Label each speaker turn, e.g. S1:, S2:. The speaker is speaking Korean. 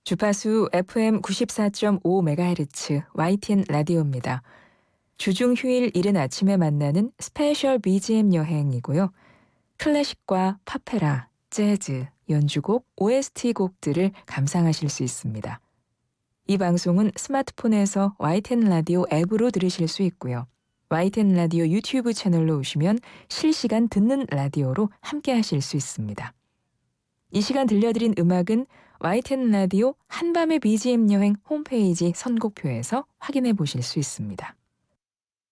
S1: 주파수 FM 94.5MHz YTN 라디오입니다. 주중 휴일 이른 아침에 만나는 스페셜 BGM 여행이고요. 클래식과 파페라, 재즈, 연주곡, OST 곡들을 감상하실 수 있습니다. 이 방송은 스마트폰에서 YTN 라디오 앱으로 들으실 수 있고요. YTN 라디오 유튜브 채널로 오시면 실시간 듣는 라디오로 함께 하실 수 있습니다. 이 시간 들려드린 음악은 YTN 라디오 한밤의 BGM 여행 홈페이지 선곡표에서 확인해 보실 수 있습니다.